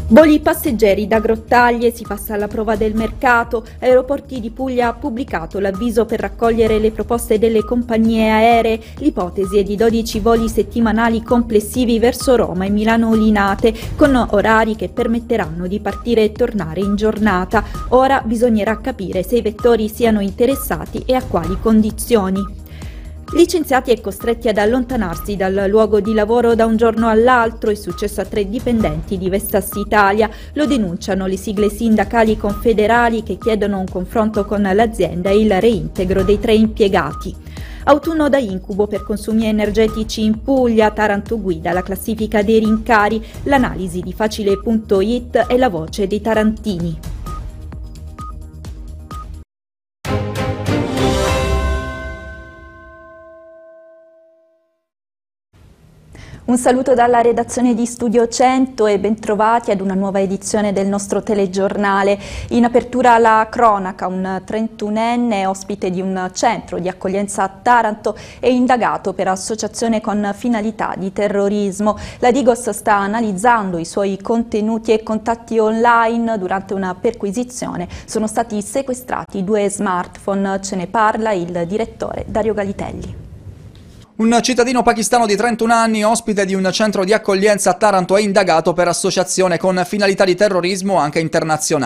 Voli passeggeri da Grottaglie, si passa alla prova del mercato. Aeroporti di Puglia ha pubblicato l'avviso per raccogliere le proposte delle compagnie aeree. L'ipotesi è di 12 voli settimanali complessivi verso Roma e Milano Linate, con orari che permetteranno di partire e tornare in giornata. Ora bisognerà capire se i vettori siano interessati e a quali condizioni. Licenziati e costretti ad allontanarsi dal luogo di lavoro da un giorno all'altro, è successo a 3 dipendenti di Vestas Italia. Lo denunciano le sigle sindacali confederali che chiedono un confronto con l'azienda e il reintegro dei 3 impiegati. Autunno da incubo per consumi energetici in Puglia, Taranto guida la classifica dei rincari. L'analisi di Facile.it è la voce dei tarantini. Un saluto dalla redazione di Studio 100 e bentrovati ad una nuova edizione del nostro telegiornale. In apertura la cronaca, un 31enne ospite di un centro di accoglienza a Taranto è indagato per associazione con finalità di terrorismo. La Digos sta analizzando i suoi contenuti e contatti online. Durante una perquisizione sono stati sequestrati 2 smartphone. Ce ne parla il direttore Dario Galitelli. Un cittadino pakistano di 31 anni, ospite di un centro di accoglienza a Taranto, è indagato per associazione con finalità di terrorismo anche internazionale.